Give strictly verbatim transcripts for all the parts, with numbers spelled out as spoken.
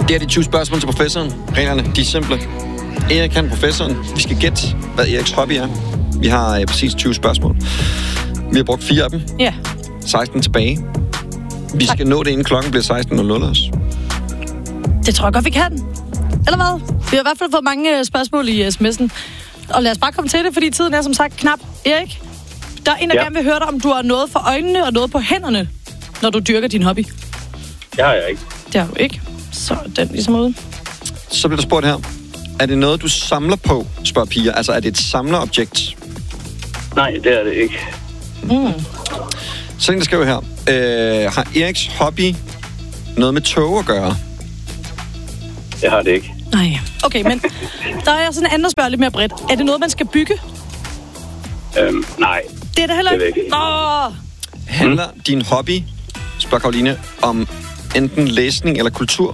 Det er de tyve spørgsmål til professoren. Reglerne, de er simple. Erik kan professoren. Vi skal gætte, hvad Eriks hobby er. Vi har øh, præcis tyve spørgsmål. Vi har brugt fire af dem. Ja. seksten tilbage. Vi skal nå det, inden klokken bliver seksten nul nul også. Det tror jeg godt, vi kan. Eller hvad? Vi har i hvert fald fået mange spørgsmål i sms'en. Og lad os bare komme til det, fordi tiden er som sagt knap. Erik, der er en, der ja. gerne vil høre dig, om du har noget for øjnene og noget på hænderne, når du dyrker din hobby. Det har jeg ikke. Det har du ikke. Så er den ligesom ude. Så bliver der spurgt her. Er det noget, du samler på, spørger piger? Altså, er det et samlerobjekt? Nej, det er det ikke. Mm. Så en, der skriver her. Øh, har Eriks hobby noget med tog at gøre? Det har det ikke. Nej. Okay, men der er sådan en anden, der spørger lidt mere bredt. Er det noget, man skal bygge? Øhm, nej. Det er det heller Det er ikke. ikke. Åh! Handler mm. din hobby, spørger Karoline, om enten læsning eller kultur?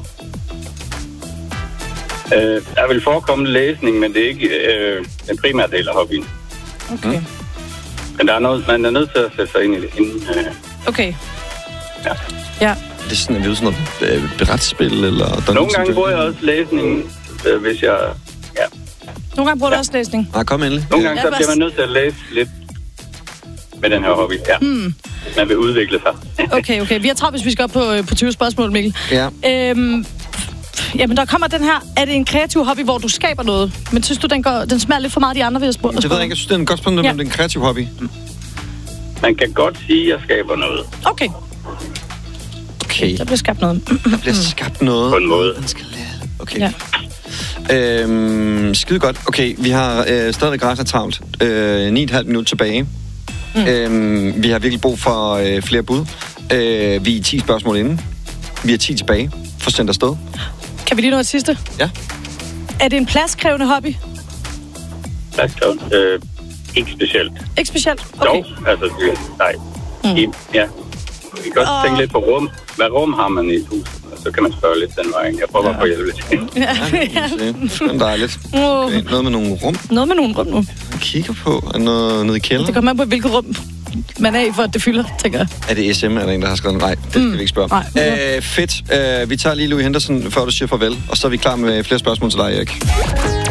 Øh, der vil forekomme læsning, men det er ikke øh, den primære del af hobbyen. Okay. Mm. Men der er noget, man er nødt til at sætte sig ind i det. Inden, øh, Okay. ja. Ja. Det er sådan, er det sådan noget øh, beretspil, eller... Der Nogle gange bruger jeg også læsning, øh, hvis jeg... Ja. Nogle gange bruger du Ja. også læsning. Nej, kom endelig. Nogle gange Ja, så bliver man nødt til at læse lidt med den her hobby. Ja. Hmm. Man vil udvikle sig. Okay, okay. Vi har travlt, hvis vi skal op på, på tyve spørgsmål, Mikkel. Ja. Øhm, jamen, der kommer den her. Er det en kreativ hobby, hvor du skaber noget? Men synes du, den, går, den smager lidt for meget de andre, vi har spurgt? Det ved jeg ikke. Jeg synes, det er en godt spørgsmål, Ja. om det er en kreativ hobby. Man kan godt sige, at jeg skaber noget. Okay, Okay. der bliver skabt noget. Der bliver skabt noget. På en måde. Man skal lære det. Okay. Ja. Øhm, skide godt. Okay, vi har øh, stadigvæk ret travlt. Øh, ni og et halvt minut tilbage. Mm. Øhm, vi har virkelig brug for øh, flere bud. Øh, vi er ti spørgsmål inde. Vi er ti tilbage. Få sendt afsted. Kan vi lige nå et sidste? Ja. Er det en pladskrævende hobby? Pladskrævende? Øh, ikke specielt. Ikke specielt? Okay. Dog, altså, det- nej. Mm. I, ja. Vi kan godt Og- tænke lidt på rum. Hvad rum har man i et hus? Og så kan man spørge lidt den vej. Jeg prøver bare at hjælpe lidt. Ja, Ja, det er dejligt. Åh. Okay, noget med nogle rum. Noget med nogle rum nu. Jeg kigger på. Er noget nede i kælderen? Det kommer an på, hvilket rum man er i, for at det fylder, tænker jeg. Er det S M, er der en, der har skrevet nej? Det skal mm. vi ikke spørge. Nej. Øh, fedt. Øh, vi tager lige Louis Henderson, før du siger farvel. Og så er vi klar med flere spørgsmål til dig, Erik.